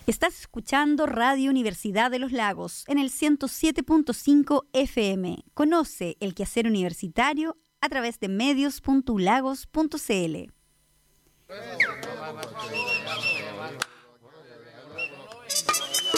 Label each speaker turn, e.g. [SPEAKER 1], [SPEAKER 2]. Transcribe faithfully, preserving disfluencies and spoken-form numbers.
[SPEAKER 1] Estás escuchando Radio Universidad de los Lagos en el ciento siete punto cinco F M. Conoce el quehacer universitario a través de medios punto u lagos punto c l.